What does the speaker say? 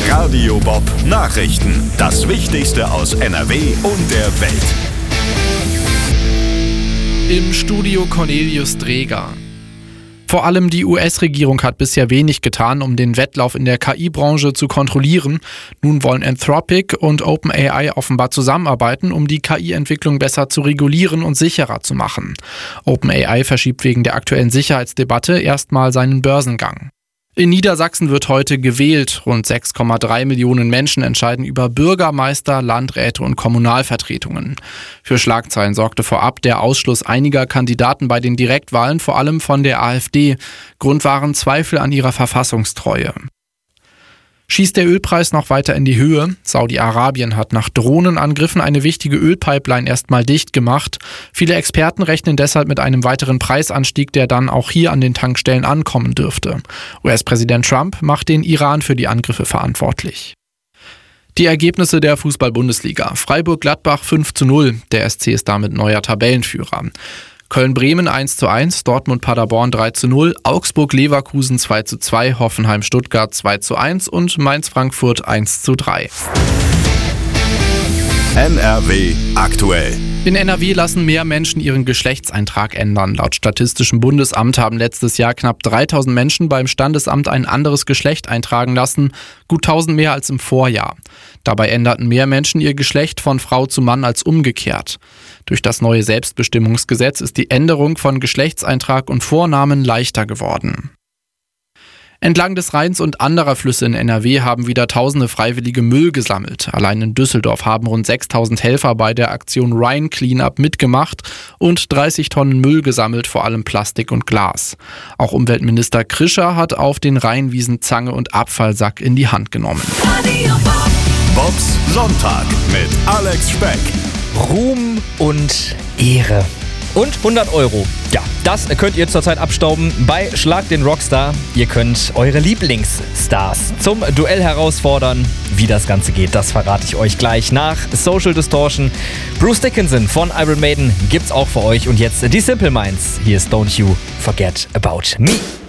Radio Bob Nachrichten. Das Wichtigste aus NRW und der Welt. Im Studio Cornelius Dreger. Vor allem die US-Regierung hat bisher wenig getan, um den Wettlauf in der KI-Branche zu kontrollieren. Nun wollen Anthropic und OpenAI offenbar zusammenarbeiten, um die KI-Entwicklung besser zu regulieren und sicherer zu machen. OpenAI verschiebt wegen der aktuellen Sicherheitsdebatte erstmal seinen Börsengang. In Niedersachsen wird heute gewählt. Rund 6,3 Millionen Menschen entscheiden über Bürgermeister, Landräte und Kommunalvertretungen. Für Schlagzeilen sorgte vorab der Ausschluss einiger Kandidaten bei den Direktwahlen, vor allem von der AfD. Grund waren Zweifel an ihrer Verfassungstreue. Schießt der Ölpreis noch weiter in die Höhe? Saudi-Arabien hat nach Drohnenangriffen eine wichtige Ölpipeline erstmal dicht gemacht. Viele Experten rechnen deshalb mit einem weiteren Preisanstieg, der dann auch hier an den Tankstellen ankommen dürfte. US-Präsident Trump macht den Iran für die Angriffe verantwortlich. Die Ergebnisse der Fußball-Bundesliga. Freiburg-Gladbach 5:0. Der SC ist damit neuer Tabellenführer. Köln-Bremen 1:1, Dortmund-Paderborn 3:0, Augsburg-Leverkusen 2:2, Hoffenheim-Stuttgart 2:1 und Mainz-Frankfurt 1:3. NRW aktuell. In NRW lassen mehr Menschen ihren Geschlechtseintrag ändern. Laut Statistischem Bundesamt haben letztes Jahr knapp 3000 Menschen beim Standesamt ein anderes Geschlecht eintragen lassen, gut 1000 mehr als im Vorjahr. Dabei änderten mehr Menschen ihr Geschlecht von Frau zu Mann als umgekehrt. Durch das neue Selbstbestimmungsgesetz ist die Änderung von Geschlechtseintrag und Vornamen leichter geworden. Entlang des Rheins und anderer Flüsse in NRW haben wieder tausende Freiwillige Müll gesammelt. Allein in Düsseldorf haben rund 6000 Helfer bei der Aktion Rhine Cleanup mitgemacht und 30 Tonnen Müll gesammelt, vor allem Plastik und Glas. Auch Umweltminister Krischer hat auf den Rheinwiesen Zange und Abfallsack in die Hand genommen. Bobs Sonntag mit Alex Speck. Ruhm und Ehre. Und 100 Euro. Ja, das könnt ihr zurzeit abstauben bei Schlag den Rockstar. Ihr könnt eure Lieblingsstars zum Duell herausfordern. Wie das Ganze geht, das verrate ich euch gleich nach Social Distortion. Bruce Dickinson von Iron Maiden gibt's auch für euch. Und jetzt die Simple Minds. Hier ist Don't You Forget About Me.